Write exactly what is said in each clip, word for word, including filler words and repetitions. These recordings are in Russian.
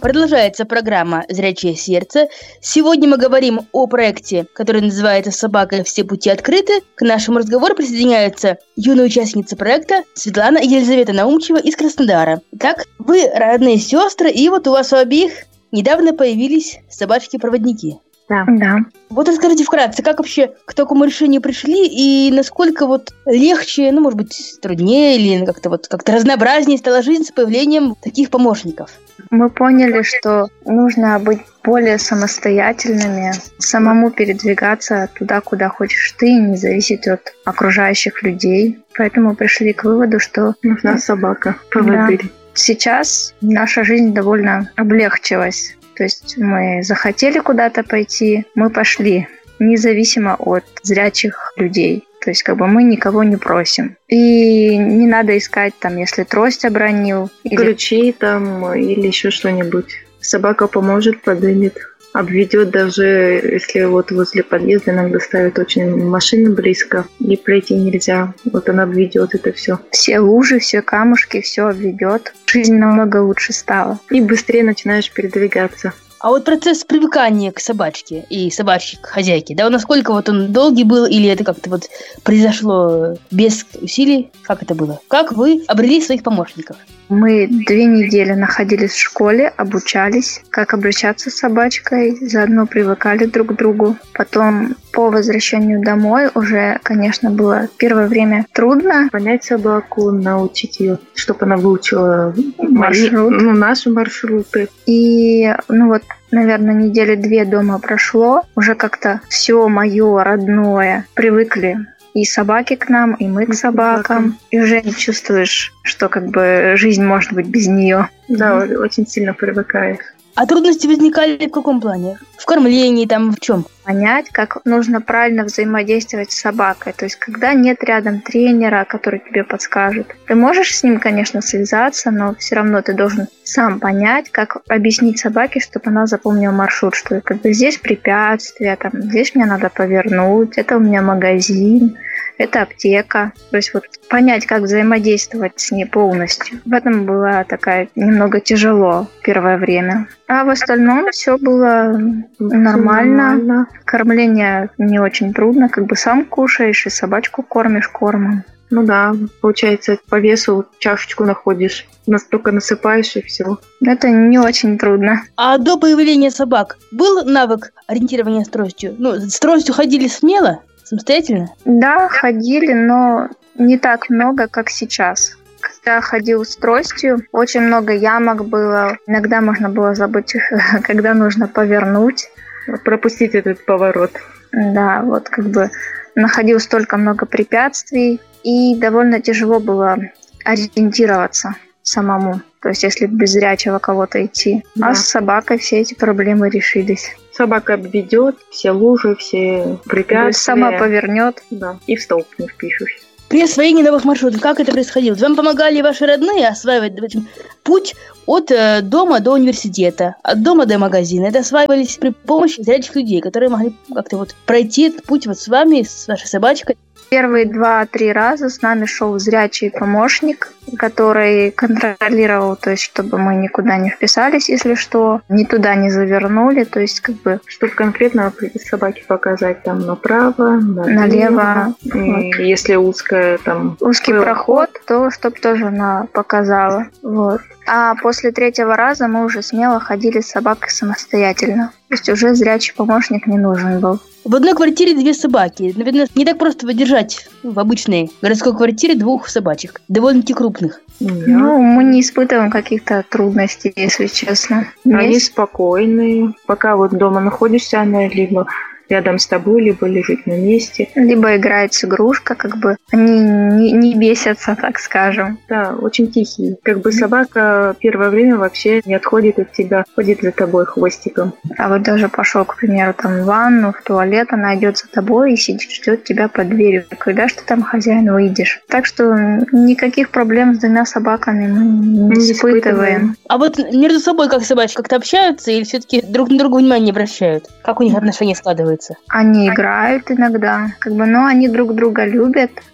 Продолжается программа «Зрячее сердце». Сегодня мы говорим о проекте, который называется «Собака. Все пути открыты». К нашему разговору присоединяется юная участница проекта Светлана и Елизавета Наумчева из Краснодара. Итак, вы родные сестры, и вот у вас у обеих недавно появились собачки-проводники. Да. да. Вот расскажите вкратце, как вообще к такому решению пришли и насколько вот легче, ну, может быть, труднее или как-то вот как-то разнообразнее стала жизнь с появлением таких помощников? Мы поняли, что нужно быть более самостоятельными, самому передвигаться туда, куда хочешь ты, не зависеть от окружающих людей. Поэтому пришли к выводу, что нужна собака, поводырь. Да. Сейчас наша жизнь довольно облегчилась. То есть мы захотели куда-то пойти, мы пошли, независимо от зрячих людей. То есть как бы мы никого не просим. И не надо искать там, если трость обронил. Или... ключи там или еще что-нибудь. Собака поможет, подымет, обведет, даже если вот возле подъезда иногда ставят очень машины близко, и пройти нельзя. Вот она обведет это все. Все лужи, все камушки, все обведет. Жизнь намного лучше стала. И быстрее начинаешь передвигаться. А вот процесс привыкания к собачке и собачке к хозяйке, да, насколько вот он долгий был, или это как-то вот произошло без усилий? Как это было? Как вы обрели своих помощников? Мы две недели находились в школе, обучались, как обращаться с собачкой, заодно привыкали друг к другу. Потом по возвращению домой уже, конечно, было первое время трудно. Понять собаку, научить ее, чтобы она выучила маршрут. Мои, ну, наши маршруты. И, ну вот, наверное, недели две дома прошло, уже как-то все мое родное привыкли. И собаки к нам, и мы к собакам. И уже не чувствуешь, что как бы жизнь может быть без нее. Да, mm-hmm. очень сильно привыкаешь. А трудности возникали в каком плане? В кормлении, там, в чем? Понять, как нужно правильно взаимодействовать с собакой. То есть, когда нет рядом тренера, который тебе подскажет. Ты можешь с ним, конечно, связаться, но все равно ты должен сам понять, как объяснить собаке, чтобы она запомнила маршрут, что как бы здесь препятствия, там, здесь мне надо повернуть, это у меня магазин, это аптека. То есть вот понять, как взаимодействовать с ней полностью. В этом было такая немного тяжело первое время. А в остальном все было нормально. нормально. Кормление не очень трудно. Как бы сам кушаешь и собачку кормишь кормом. Ну да, получается, по весу чашечку находишь. Настолько насыпаешь и все. Это не очень трудно. А до появления собак был навык ориентирования с тростью? Ну, с тростью ходили смело? Самостоятельно? Да, ходили, но не так много, как сейчас. Когда ходил с тростью, очень много ямок было. Иногда можно было забыть, когда нужно повернуть. Пропустить этот поворот. Да, вот как бы находил столько много препятствий. И довольно тяжело было ориентироваться самому. То есть, если без зрячего кого-то идти. Да. А с собакой все эти проблемы решились. Собака обведет все лужи, все препятствия. Сама повернет. Да. И в столб не впишешь. При освоении новых маршрутов, как это происходило? Вам помогали ваши родные осваивать, допустим, путь от э, дома до университета, от дома до магазина? Это осваивались при помощи зрячих людей, которые могли как-то вот пройти этот путь вот с вами, с вашей собачкой? Первые два-три раза с нами шел зрячий помощник, который контролировал, то есть, чтобы мы никуда не вписались, если что, ни туда не завернули, то есть, как бы... Чтобы конкретно собаке показать там направо, налево. налево и вот. Если узкая там... Узкий проход, то чтобы тоже она показала. Вот. А после третьего раза мы уже смело ходили с собакой самостоятельно. То есть уже зрячий помощник не нужен был. В одной квартире две собаки. Наверное, не так просто выдержать в обычной городской квартире двух собачек. Довольно-таки крупных. Ну, мы не испытываем каких-то трудностей, если честно. Они Есть... спокойные. Пока вот дома находишься, она либо рядом с тобой, либо лежит на месте. Либо играет с игрушкой, как бы они не, не бесятся, так скажем. Да, очень тихие. Как бы собака первое время вообще не отходит от тебя, ходит за тобой хвостиком. А вот даже пошел, к примеру, там в ванну, в туалет, она идет за тобой и сидит, ждет тебя под дверью. Когда ж ты там, хозяин, выйдешь? Так что никаких проблем с двумя собаками мы не, не испытываем. испытываем. А вот между собой как собачки как-то общаются или все-таки друг на друга внимание не обращают? Как у них отношения складываются? Они играют иногда, как бы, но они друг друга любят.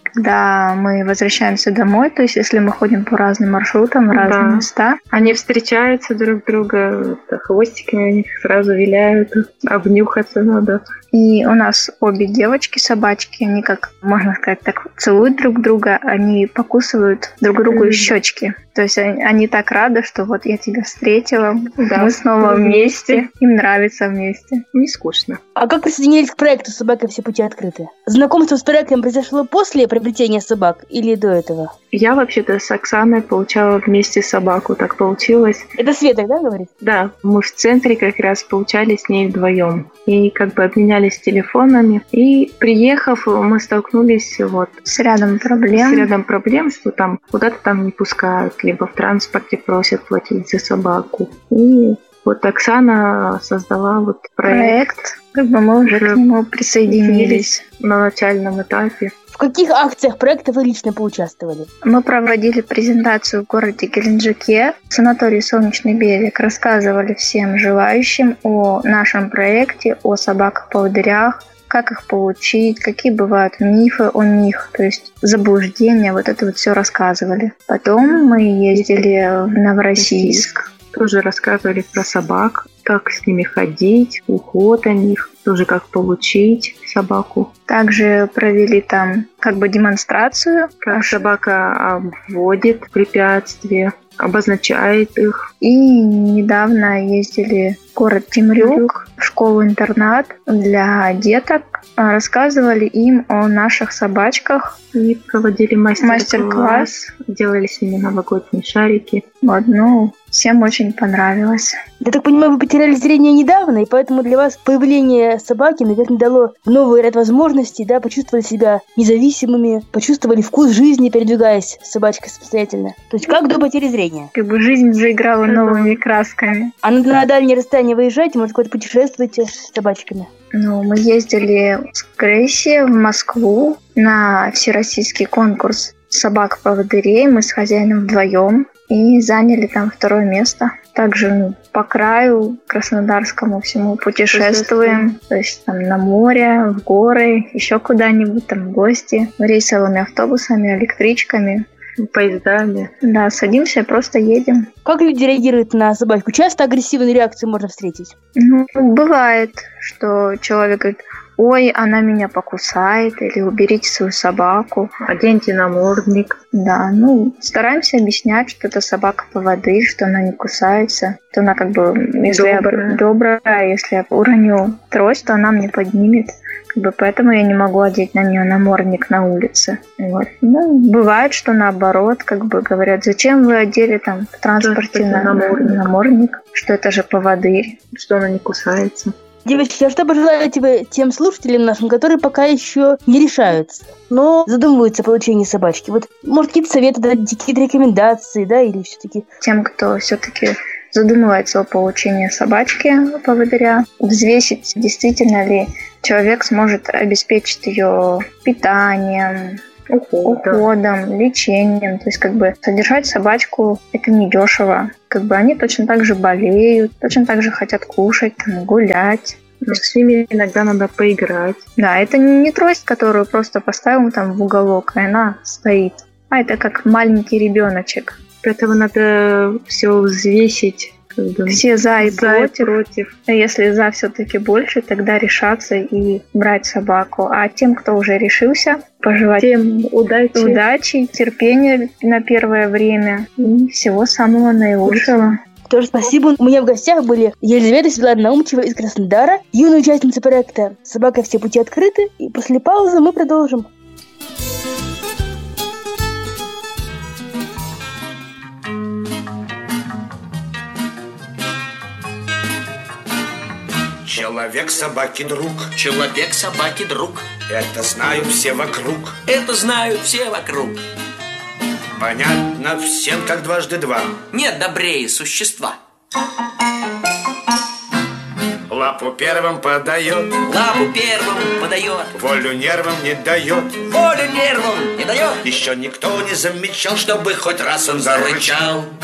когда мы возвращаемся домой, то есть если мы ходим по разным маршрутам, в разные Да. места. Они встречаются друг друга, хвостиками у них сразу виляют, обнюхаться надо. И у нас обе девочки, собачки, они, как можно сказать, так целуют друг друга, они покусывают друг другу Мгм. щечки. То есть они, они так рады, что вот я тебя встретила, Да. мы снова вместе, им нравится вместе. Не скучно. А как присоединились к проекту «Собака все пути открыты»? Знакомство с проектом произошло после приобретения собак или до этого? Я вообще-то с Оксаной получала вместе собаку, так получилось. Это Света, да, говорит? Да, мы в центре как раз получали с ней вдвоем. И как бы обменялись телефонами. И приехав, мы столкнулись вот С рядом с проблем. рядом проблем, что там куда-то там не пускают, либо в транспорте просят платить за собаку. И вот Оксана создала вот проект, Проект, как бы мы уже Уже к нему присоединились. на начальном этапе. В каких акциях проекта вы лично поучаствовали? Мы проводили презентацию в городе Геленджике, в санатории «Солнечный берег», рассказывали всем желающим о нашем проекте, о собаках-поводырях, как их получить, какие бывают мифы о них, то есть заблуждения, вот это вот все рассказывали. Потом мы ездили в Новороссийск. Тоже рассказывали про собак, как с ними ходить, уход о них, тоже как получить собаку. Также провели там как бы демонстрацию. Как собака обводит препятствия, обозначает их. И недавно ездили в город Темрюк, в школу-интернат для деток. А, Рассказывали им о наших собачках. И проводили мастер-класс, Мастер-класс. делали с ними новогодние шарики. Вот, ну, всем очень понравилось. Я так понимаю, вы потеряли зрение недавно, и поэтому для вас появление собаки, наверное, дало новый ряд возможностей, да, почувствовали себя независимыми, почувствовали вкус жизни, передвигаясь с собачкой самостоятельно. То есть как до потери зрения. Как бы жизнь заиграла Мгм. новыми красками. А на, на дальние расстояния выезжаете, может, куда-то путешествуете с собачками? Ну, мы ездили с Грейси в Москву на всероссийский конкурс собак-поводырей. Мы с хозяином вдвоем и заняли там второе место. Также ну, по краю краснодарскому всему путешествуем. То есть там на море, в горы, еще куда-нибудь, там в гости, рейсовыми автобусами, электричками. Поездами. Да, садимся, просто едем. Как люди реагируют на собачку? Часто агрессивную реакцию можно встретить? Ну, бывает, что человек говорит: ой, она меня покусает, или уберите свою собаку. Оденьте намордник. Да, ну, стараемся объяснять, что это собака-поводырь, что она не кусается, что она как бы, если Добрая. я добрая, если я уроню трость, то она мне поднимет. Как бы поэтому я не могу одеть на нее намордник на улице. Вот. Ну, бывает, что наоборот, как бы говорят: зачем вы одели там в транспорте на, намордник. намордник, что это же поводырь. Что она не кусается. Девочки, а что пожелаете вы тем слушателям нашим, которые пока еще не решаются, но задумываются о получении собачки? Вот, может, какие-то советы дать, какие-то рекомендации, да, или все-таки... Тем, кто все-таки задумывается о получении собачки-поводыря, взвесить, действительно ли человек сможет обеспечить ее питанием, Уходом. уходом, лечением. То есть, как бы, содержать собачку – это недешево. Как бы они точно так же болеют, точно так же хотят кушать, там, гулять. Но с ними иногда надо поиграть. Да, это не трость, которую просто поставил там в уголок, и она стоит. А это как маленький ребеночек. Поэтому надо все взвесить. Как бы, Все за и за и против. против. А если за все-таки больше, тогда решаться и брать собаку. А тем, кто уже решился, пожелать Всем удачи. удачи, терпения на первое время и всего самого наилучшего. Тоже спасибо. У меня в гостях были Елизавета и Светлана Наумчева из Краснодара, юная участница проекта «Собака все пути открыты». И после паузы мы продолжим. Человек собаки друг, Человек собаки друг. это знают все вокруг. Это знают все вокруг. Понятно всем, как дважды два. Нет добрее существа. Лапу первым подает, Лапу первым подает, волю нервам не дает. волю нервам не дает. Еще никто не замечал, чтобы хоть раз он зарычал.